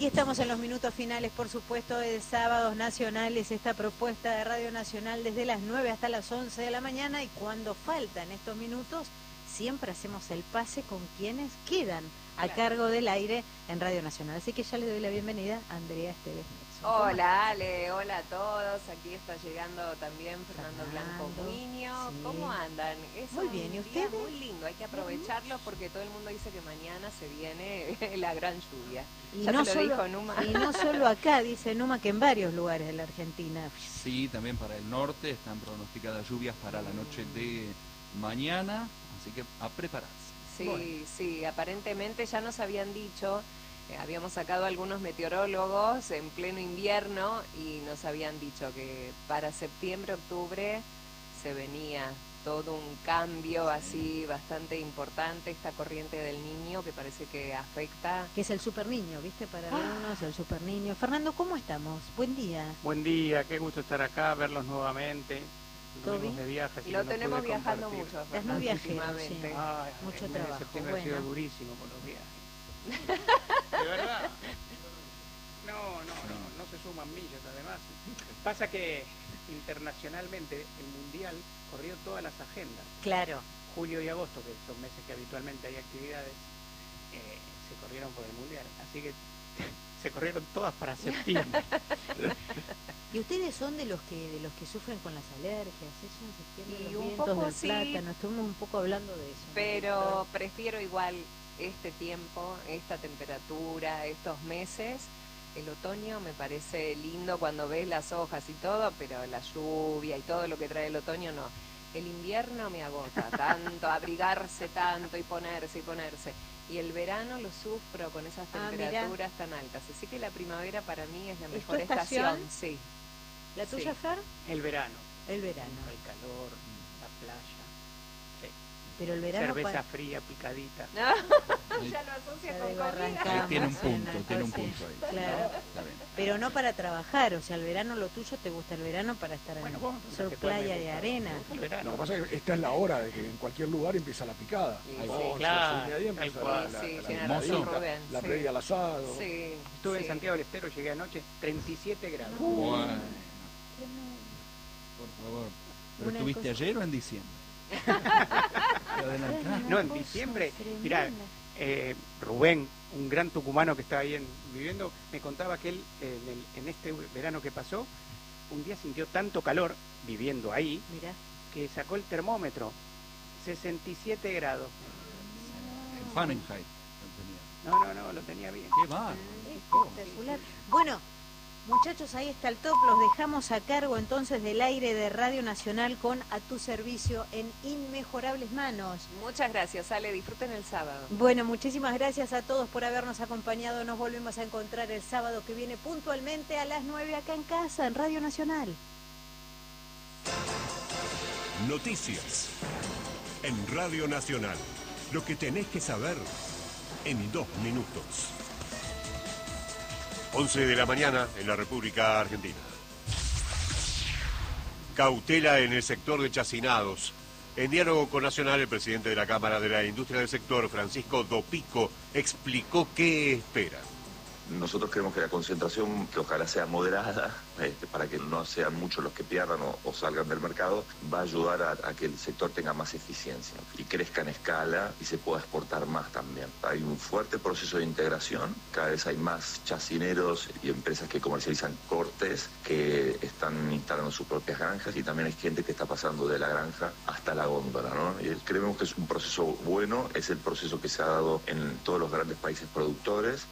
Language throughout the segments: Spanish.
Aquí estamos en los minutos finales, por supuesto, de Sábados Nacionales, esta propuesta de Radio Nacional desde las 9 hasta las 11 de la mañana, y cuando faltan estos minutos, siempre hacemos el pase con quienes quedan a cargo del aire en Radio Nacional. Así que ya le doy la bienvenida a Andrea Esteves. Hola Ale, hola a todos, aquí está llegando también Fernando Blanco Muñoz. Sí. ¿Cómo andan? Es muy bien, ¿y ustedes? Muy lindo, hay que aprovecharlo porque todo el mundo dice que mañana se viene la gran lluvia. Y ya no te lo solo, dijo Numa. Y no solo acá, dice Numa, que en varios lugares de la Argentina. Sí, también para el norte están pronosticadas lluvias para la noche de mañana, así que a prepararse. Sí, bueno. Sí, aparentemente ya nos habían dicho... habíamos sacado algunos meteorólogos en pleno invierno y nos habían dicho que para septiembre, octubre se venía todo un cambio así bastante importante, esta corriente del niño que parece que afecta. Que es el super niño, ¿viste? Para algunos, el super niño. Fernando, ¿cómo estamos? Buen día. Buen día, qué gusto estar acá, verlos nuevamente. ¿Todo bien? De viaje, lo tenemos viajando mucho. Es muy viajero, sí. Ay, mucho el trabajo. De septiembre bueno. ha sido durísimo con los viajes. ¿De verdad? No se suman millas además. Pasa que internacionalmente el Mundial corrió todas las agendas. Claro. Julio y agosto, que son meses que habitualmente hay actividades, se corrieron por el Mundial. Así que se corrieron todas para septiembre. ¿Y ustedes son de los que sufren con las alergias? Eso en septiembre, y los un vientos poco del sí, plátano, estuvimos un poco hablando de eso. Pero prefiero igual este tiempo, esta temperatura, estos meses. El otoño me parece lindo cuando ves las hojas y todo, pero la lluvia y todo lo que trae el otoño no. El invierno me agota tanto, abrigarse tanto y ponerse. Y el verano lo sufro con esas temperaturas tan altas. Así que la primavera para mí es la mejor estación. Sí. ¿La tuya, Fer? El verano. El verano. El calor, la playa. Sí. Pero el verano... Cerveza fría, picadita. No, ya lo asocia con Ahí tiene un punto, ahí. Claro. Pero no para trabajar, o sea, el verano lo tuyo, te gusta el verano para estar en sol, playa de arena. Lo que pasa es que esta es la hora de que en cualquier lugar empieza la picada. Claro, la previa al asado. Sí, estuve en Santiago del Estero, llegué anoche, 37 grados. Bueno. Por favor. ¿Pero estuviste ayer o en diciembre? No, en diciembre. Mirá, Rubén, un gran tucumano que está ahí viviendo, me contaba que él en este verano que pasó, un día sintió tanto calor viviendo ahí. Mirá. Que sacó el termómetro, 67 grados. En Fahrenheit. No, lo tenía bien. Qué mal. Espectacular. Bueno, muchachos, ahí está el top. Los dejamos a cargo entonces del aire de Radio Nacional con A Tu Servicio en inmejorables manos. Muchas gracias, Ale. Disfruten el sábado. Bueno, muchísimas gracias a todos por habernos acompañado. Nos volvemos a encontrar el sábado que viene puntualmente a las 9 acá en casa, en Radio Nacional. Noticias en Radio Nacional. Lo que tenés que saber en 2 minutos. 11 de la mañana en la República Argentina. Cautela en el sector de chacinados. En diálogo con Nacional, el presidente de la Cámara de la Industria del Sector, Francisco Dopico, explicó qué espera. Nosotros creemos que la concentración, que ojalá sea moderada, para que no sean muchos los que pierdan o salgan del mercado, va a ayudar a que el sector tenga más eficiencia y crezca en escala y se pueda exportar más también. Hay un fuerte proceso de integración, cada vez hay más chacineros y empresas que comercializan cortes que están instalando sus propias granjas, y también hay gente que está pasando de la granja hasta la góndola, ¿no? Y creemos que es un proceso bueno, es el proceso que se ha dado en todos los grandes países productores.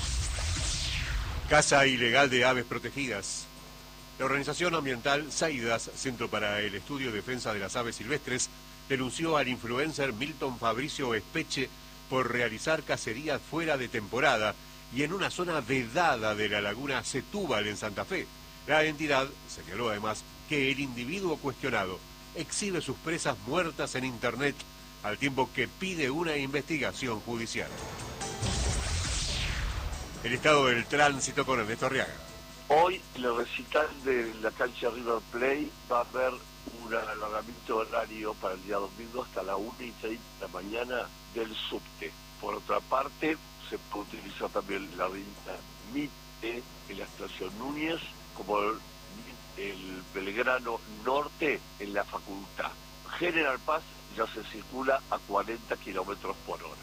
Caza ilegal de aves protegidas. La organización ambiental Saidas, Centro para el Estudio y Defensa de las Aves Silvestres, denunció al influencer Milton Fabricio Espeche por realizar cacerías fuera de temporada y en una zona vedada de la laguna Setúbal en Santa Fe. La entidad señaló además que el individuo cuestionado exhibe sus presas muertas en internet al tiempo que pide una investigación judicial. El estado del tránsito con Ernesto Arriaga. Hoy, en el recital de la cancha River Plate va a haber un alargamiento horario para el día domingo hasta las 1:30 de la mañana del subte. Por otra parte, se puede utilizar también la avenida Mitre en la estación Núñez, como el Belgrano Norte en la Facultad. General Paz ya se circula a 40 kilómetros por hora.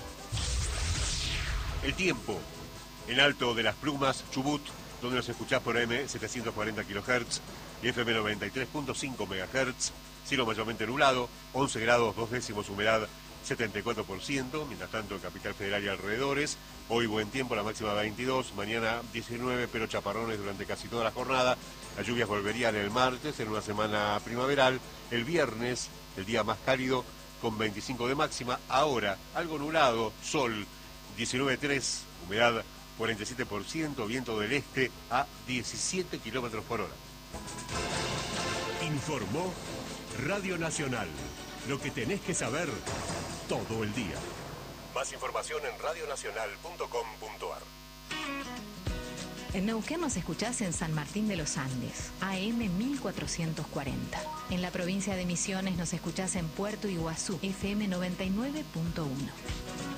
El tiempo. En Alto de las Plumas, Chubut, donde nos escuchás por AM 740 kHz y FM 93.5 MHz. Cielo mayormente nublado, 11 grados 2 décimos, humedad 74%, mientras tanto en Capital Federal y alrededores. Hoy buen tiempo, la máxima 22, mañana 19, pero chaparrones durante casi toda la jornada. Las lluvias volverían el martes, en una semana primaveral. El viernes, el día más cálido, con 25 de máxima. Ahora, algo nublado, sol, 19,3, humedad 47%, viento del este a 17 kilómetros por hora. Informó Radio Nacional. Lo que tenés que saber todo el día. Más información en radionacional.com.ar. En Neuquén nos escuchás en San Martín de los Andes, AM 1440. En la provincia de Misiones nos escuchás en Puerto Iguazú, FM 99.1.